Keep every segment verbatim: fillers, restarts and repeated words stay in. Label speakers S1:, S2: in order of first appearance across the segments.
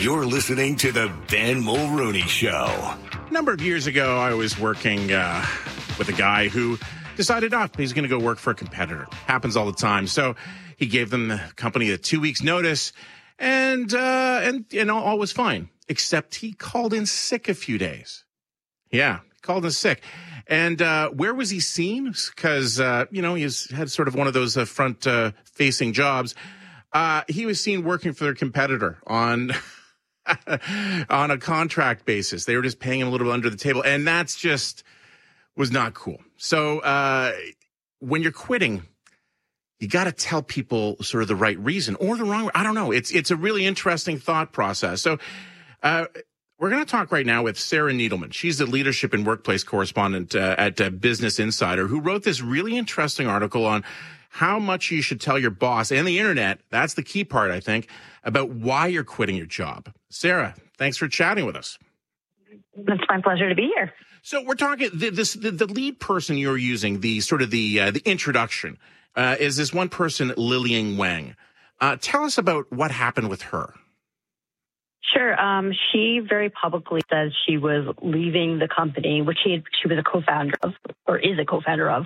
S1: You're listening to the Ben Mulroney Show.
S2: A number of years ago, I was working uh, with a guy who decided, oh, he's going to go work for a competitor. Happens all the time. So he gave them the company a two weeks notice, and uh, and you know all was fine. Except he called in sick a few days. Yeah, he called in sick. And uh, where was he seen? Because uh, you know he has had sort of one of those uh, front uh, facing jobs. Uh, he was seen working for their competitor on. on a contract basis. They were just paying him a little bit under the table. And that's just was not cool. So uh, when you're quitting, you got to tell people sort of the right reason or the wrong. I don't know. It's it's a really interesting thought process. So uh, we're going to talk right now with Sarah Needleman. She's the leadership and workplace correspondent uh, at uh, Business Insider, who wrote this really interesting article on how much you should tell your boss and the internet. That's the key part, I think, about why you're quitting your job. Sarah, thanks for chatting with us.
S3: It's my pleasure to be here.
S2: So we're talking the, this the, the lead person you're using, the sort of the uh, the introduction uh, is this one person, Lilian Wang. Uh, tell us about what happened with her.
S3: Sure. Um, she very publicly says she was leaving the company, which she had, she was a co-founder of, or is a co-founder of,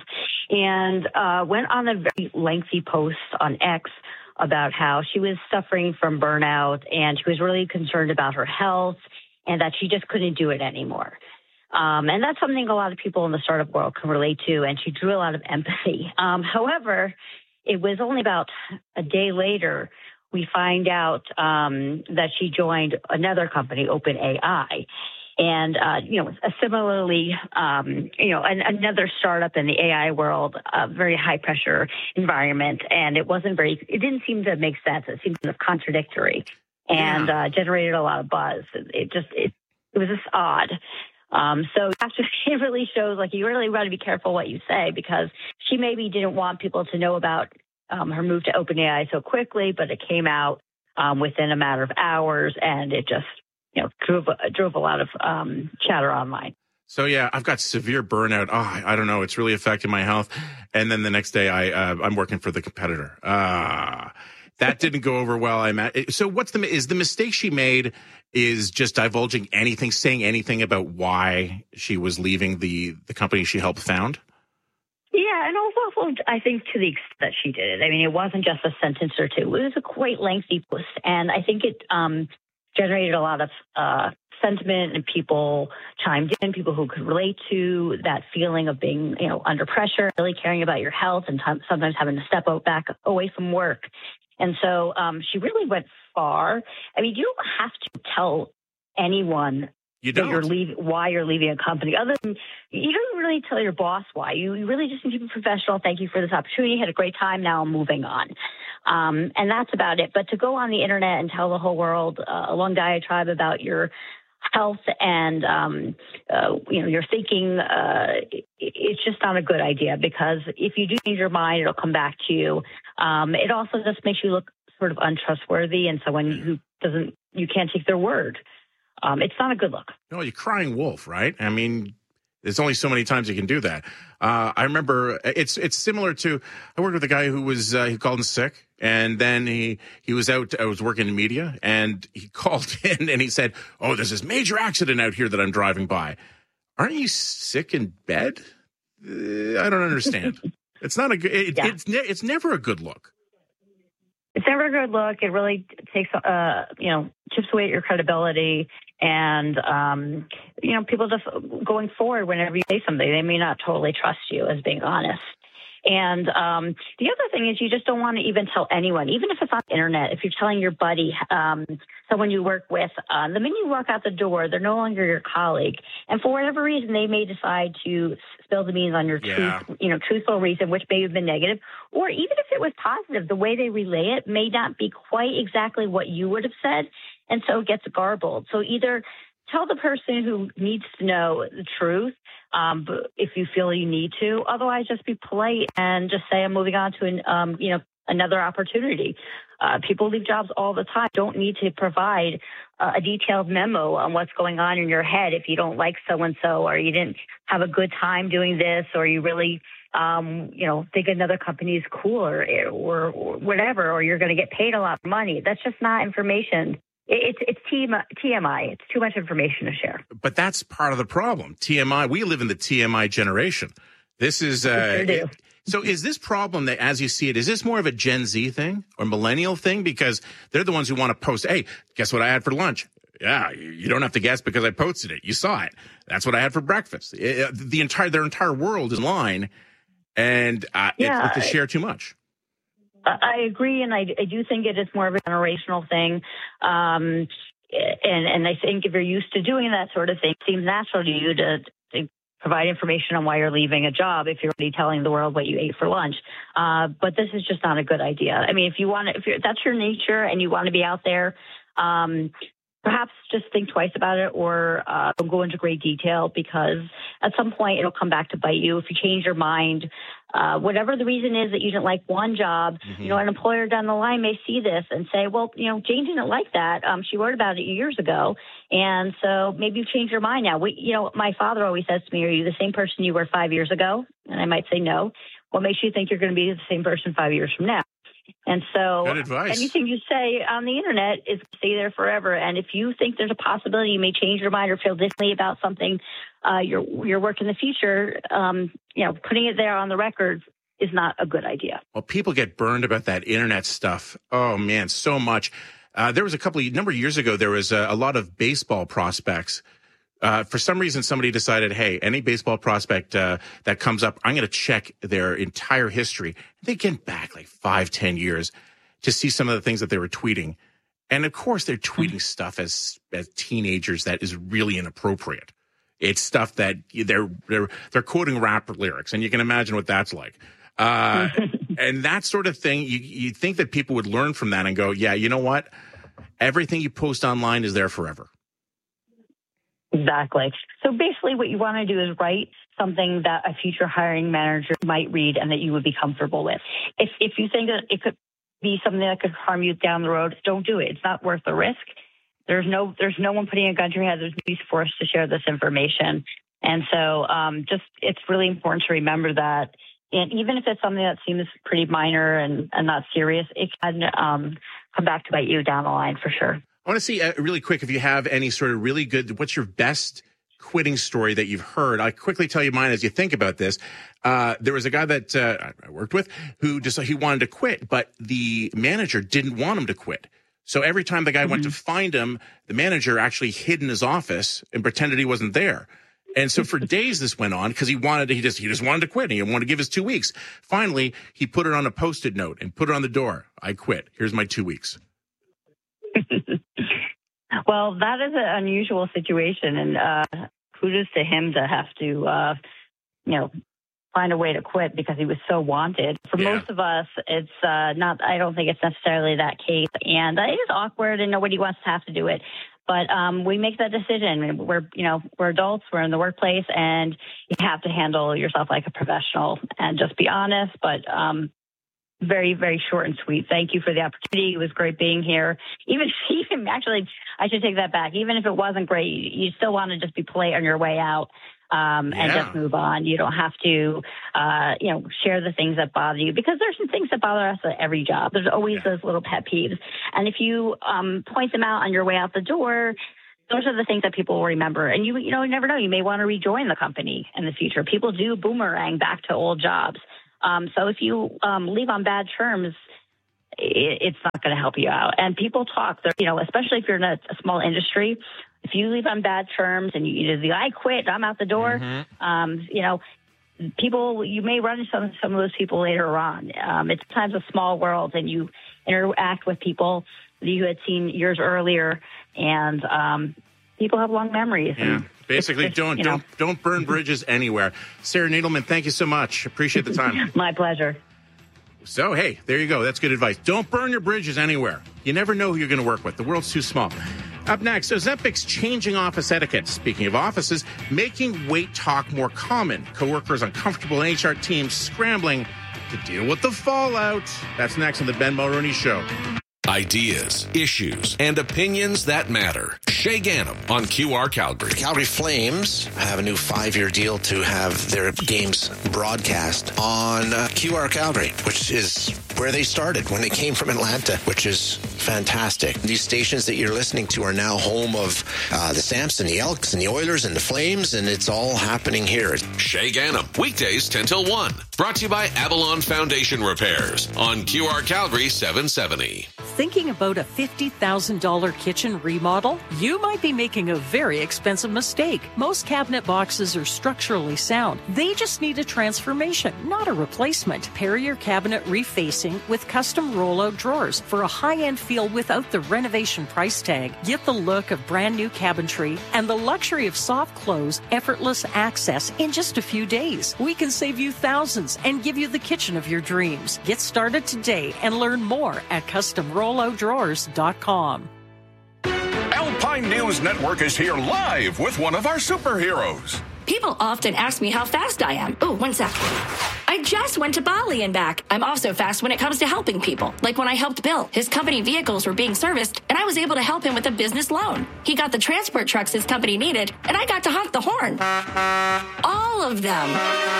S3: and uh, went on a very lengthy post on X about how she was suffering from burnout and she was really concerned about her health and that she just couldn't do it anymore. Um, and that's something a lot of people in the startup world can relate to, and she drew a lot of empathy. Um, however, it was only about a day later we find out um, that she joined another company, OpenAI. And, uh, you know, a similarly, um, you know, an, another startup in the A I world, a very high pressure environment. And it wasn't very, it didn't seem to make sense. It seemed kind of contradictory and
S2: yeah.
S3: uh, generated a lot of buzz. It, it just, it, it was just odd. Um, so after it really shows, like, you really got to be careful what you say, because she maybe didn't want people to know about um, her move to OpenAI so quickly, but it came out um, within a matter of hours, and it just, you know, drove, drove a lot of um, chatter online.
S2: So, yeah, I've got severe burnout. Oh, I, I don't know. It's really affecting my health. And then the next day I, uh, I'm working for the competitor. Ah, uh, that didn't go over well. I'm at, so what's the, is the mistake she made is just divulging anything, saying anything about why she was leaving the, the company she helped found?
S3: Yeah, and also, I think to the extent that she did it. I mean, it wasn't just a sentence or two. It was a quite lengthy post. And I think it, um, generated a lot of uh, sentiment, and people chimed in, people who could relate to that feeling of being, you know, under pressure, really caring about your health, and t- sometimes having to step out back away from work. And so um, she really went far. I mean, you don't have to tell anyone
S2: you
S3: that
S2: don't.
S3: you're leaving, why you're leaving a company. Other than, you don't really tell your boss why. You, you really just need to be professional. Thank you for this opportunity. Had a great time. Now I'm moving on. Um, and that's about it. But to go on the internet and tell the whole world uh, a long diatribe about your health and, um, uh, you know, your thinking, uh, it, it's just not a good idea, because if you do change your mind, it'll come back to you. Um, it also just makes you look sort of untrustworthy, and someone who doesn't, you can't take their word. Um, it's not a good look.
S2: No, you're crying wolf, right? I mean, there's only so many times you can do that. Uh, I remember it's it's similar to, I worked with a guy who was, uh, he called in sick, and then he, he was out, I was working in media, and he called in and he said, oh, there's this major accident out here that I'm driving by. Aren't you sick in bed? Uh, I don't understand. It's not a good, it,
S3: yeah.
S2: it's, ne- it's never a good look.
S3: It's never a good look. It really takes, uh, you know, chips away at your credibility. And, um, you know, people just going forward, whenever you say something, they may not totally trust you, as being honest. And um, the other thing is, you just don't want to even tell anyone, even if it's on the internet. If you're telling your buddy, um, someone you work with, uh, the minute you walk out the door, they're no longer your colleague. And for whatever reason, they may decide to spill the beans on your
S2: yeah.
S3: truth, you know, truthful reason, which may have been negative. Or even if it was positive, the way they relay it may not be quite exactly what you would have said. And so it gets garbled. So either tell the person who needs to know the truth, um, but if you feel you need to. Otherwise, just be polite and just say, I'm moving on to an, um, you know, another opportunity. Uh, people leave jobs all the time. Don't need to provide uh, a detailed memo on what's going on in your head if you don't like so-and-so, or you didn't have a good time doing this, or you really, um, you know, think another company is cooler, or, or whatever, or you're going to get paid a lot of money. That's just not information It's it's T M I. It's too much information to share.
S2: But that's part of the problem. T M I. We live in the T M I generation. This is uh,
S3: sure do.
S2: So is this problem that, as you see it, is this more of a Gen Z thing or millennial thing? Because they're the ones who want to post, hey, guess what I had for lunch? Yeah, you don't have to guess because I posted it. You saw it. That's what I had for breakfast. It, the entire their entire world is online, and uh,
S3: yeah,
S2: it's, it's to share too much.
S3: I agree, and I, I do think it is more of a generational thing. Um, and and I think if you're used to doing that sort of thing, it seems natural to you to, to provide information on why you're leaving a job if you're already telling the world what you ate for lunch. Uh, but this is just not a good idea. I mean, if you want to, if you're, that's your nature and you want to be out there, um, perhaps just think twice about it, or uh, don't go into great detail, because at some point it'll come back to bite you if you change your mind. Uh, whatever the reason is that you didn't like one job, mm-hmm. you know, an employer down the line may see this and say, well, you know, Jane didn't like that. Um, she wrote about it years ago. And so maybe you've changed your mind now. We, you know, my father always says to me, are you the same person you were five years ago? And I might say no. What makes you think you're going to be the same person five years from now? And so anything you say on the internet is stay there forever. And if you think there's a possibility you may change your mind or feel differently about something, uh, your your work in the future, um, you know, putting it there on the record is not a good idea.
S2: Well, people get burned about that internet stuff. Oh, man, so much. Uh, there was a couple of, a number of years ago, there was a, a lot of baseball prospects. Uh, for some reason, somebody decided, hey, any baseball prospect uh, that comes up, I'm going to check their entire history. They get back like five, ten years to see some of the things that they were tweeting. And of course, they're tweeting stuff as as teenagers that is really inappropriate. It's stuff that they're they're they're quoting rap lyrics, and you can imagine what that's like. Uh, and that sort of thing, you you think that people would learn from that and go, yeah, you know what? Everything you post online is there forever.
S3: Exactly. So basically what you want to do is write something that a future hiring manager might read and that you would be comfortable with. If if you think that it could be something that could harm you down the road, don't do it. It's not worth the risk. There's no there's no one putting a gun to your head. There's no use for us to share this information. And so um, just it's really important to remember that. And even if it's something that seems pretty minor and, and not serious, it can um, come back to bite you down the line for sure.
S2: I want to see uh, really quick if you have any sort of really good, what's your best quitting story that you've heard? I'll quickly tell you mine as you think about this. Uh, there was a guy that uh, I worked with who just, he wanted to quit, but the manager didn't want him to quit. So every time the guy mm-hmm. went to find him, the manager actually hid in his office and pretended he wasn't there. And so for days this went on because he wanted to, he just, he just wanted to quit. He wanted to give his two weeks. Finally, he put it on a Post-it note and put it on the door. I quit. Here's my two weeks.
S3: Well, that is an unusual situation, and uh, kudos to him to have to, uh, you know, find a way to quit because he was so wanted. For yeah. most of us, it's uh, not. I don't think it's necessarily that case, and it is awkward, and nobody wants to have to do it. But um, we make that decision. We're, you know, we're adults. We're in the workplace, and you have to handle yourself like a professional and just be honest. But um, very, very short and sweet. Thank you for the opportunity. It was great being here. Even, even actually, I should take that back. Even if it wasn't great, you still want to just be polite on your way out um, yeah. and just move on. You don't have to, uh, you know, share the things that bother you, because there's some things that bother us at every job. There's always yeah. those little pet peeves. And if you um, point them out on your way out the door, those are the things that people will remember. And you, you know, you never know. You may want to rejoin the company in the future. People do boomerang back to old jobs. Um, so if you um, leave on bad terms, it, it's not going to help you out. And people talk, you know, especially if you're in a, a small industry, if you leave on bad terms and you, you do, I quit, I'm out the door, mm-hmm. um, you know, people, you may run into some, some of those people later on. Um, it's sometimes a small world, and you interact with people that you had seen years earlier, and um, people have long memories.
S2: Yeah.
S3: And
S2: Basically,
S3: just,
S2: don't
S3: you know.
S2: don't don't burn bridges anywhere. Sarah Needleman, thank you so much. Appreciate the time.
S3: My pleasure.
S2: So, hey, there you go. That's good advice. Don't burn your bridges anywhere. You never know who you're going to work with. The world's too small. Up next, Ozempic's changing office etiquette. Speaking of offices, making wait talk more common. Coworkers uncomfortable and H R teams scrambling to deal with the fallout. That's next on the Ben Mulroney Show.
S1: Ideas, issues, and opinions that matter.
S4: Shay Gannam on Q R Calgary.
S5: The Calgary Flames have a new five-year deal to have their games broadcast on uh, Q R Calgary, which is where they started when they came from Atlanta, which is fantastic. These stations that you're listening to are now home of uh, the Samps and the Elks and the Oilers and the Flames, and it's all happening here.
S4: Shay Gannam, weekdays ten till one. Brought to you by Avalon Foundation Repairs on Q R Calgary seven seventy.
S6: Thinking about a fifty thousand dollars kitchen remodel? You might be making a very expensive mistake. Most cabinet boxes are structurally sound. They just need a transformation, not a replacement. Pair your cabinet refacing with custom rollout drawers for a high-end feel without the renovation price tag. Get the look of brand new cabinetry and the luxury of soft close, effortless access in just a few days. We can save you thousands and give you the kitchen of your dreams. Get started today and learn more at custom rollout drawers dot com.
S7: Alpine News Network is here live with one of our superheroes.
S8: People often ask me how fast I am. Oh, one sec. I just went to Bali and back. I'm also fast when it comes to helping people. Like when I helped Bill. His company vehicles were being serviced, and I was able to help him with a business loan. He got the transport trucks his company needed, and I got to honk the horn. All of them.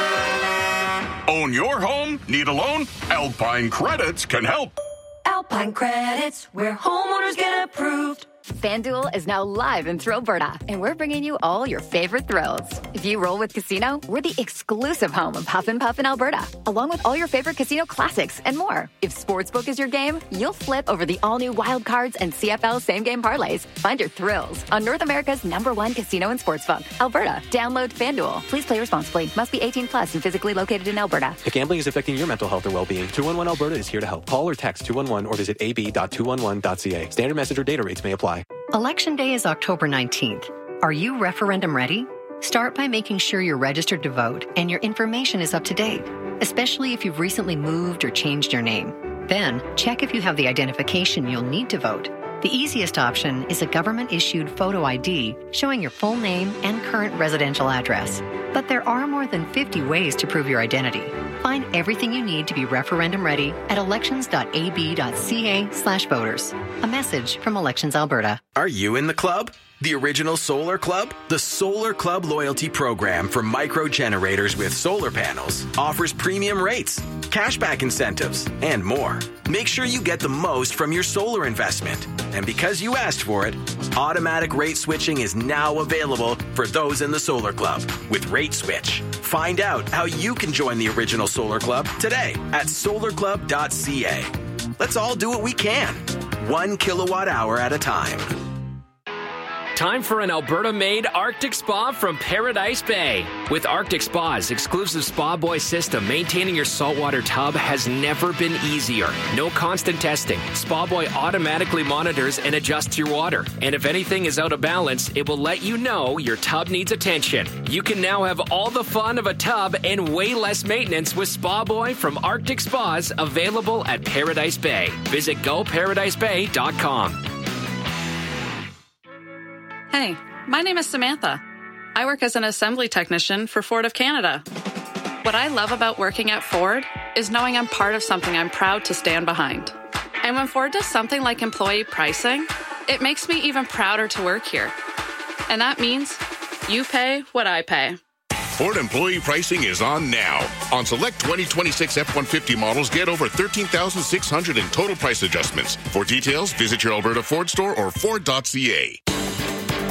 S7: Own your home? Need a loan? Alpine Credits can help.
S9: Alpine Credits, where homeowners get approved.
S10: FanDuel is now live in Thrillberta, and we're bringing you all your favorite thrills. If you roll with Casino, we're the exclusive home of Huff and Puff in Alberta, along with all your favorite casino classics and more. If Sportsbook is your game, you'll flip over the all-new Wild Cards and C F L same-game parlays. Find your thrills on North America's number one casino and sportsbook, Alberta. Download FanDuel. Please play responsibly. Must be eighteen plus and physically located in Alberta.
S11: If gambling is affecting your mental health or well-being, two one one Alberta is here to help. Call or text two one one or visit a b dot two one one dot c a. Standard message or data rates may apply.
S12: Election Day is October nineteenth. Are you referendum ready? Start by making sure you're registered to vote and your information is up to date, especially if you've recently moved or changed your name. Then, check if you have the identification you'll need to vote. The easiest option is a government-issued photo I D showing your full name and current residential address. But there are more than fifty ways to prove your identity. Find everything you need to be referendum ready at elections dot a b dot c a slash voters. A message from Elections Alberta.
S13: Are you in the club? The original Solar Club? The Solar Club loyalty program for micro generators with solar panels offers premium rates, cashback incentives, and more. Make sure you get the most from your solar investment. And because you asked for it, automatic rate switching is now available for those in the Solar Club with Rate Switch. Find out how you can join the original Solar Club today at solar club dot c a. Let's all do what we can, one kilowatt hour at a time.
S14: Time for an Alberta-made Arctic Spa from Paradise Bay. With Arctic Spa's exclusive Spa Boy system, maintaining your saltwater tub has never been easier. No constant testing. Spa Boy automatically monitors and adjusts your water. And if anything is out of balance, it will let you know your tub needs attention. You can now have all the fun of a tub and way less maintenance with Spa Boy from Arctic Spas, available at Paradise Bay. Visit go paradise bay dot com.
S15: Hey, my name is Samantha. I work as an assembly technician for Ford of Canada. What I love about working at Ford is knowing I'm part of something I'm proud to stand behind. And when Ford does something like employee pricing, it makes me even prouder to work here. And that means you pay what I pay.
S16: Ford employee pricing is on now. On select twenty twenty-six F one fifty models, get over thirteen thousand six hundred dollars in total price adjustments. For details, visit your Alberta Ford store or ford dot c a.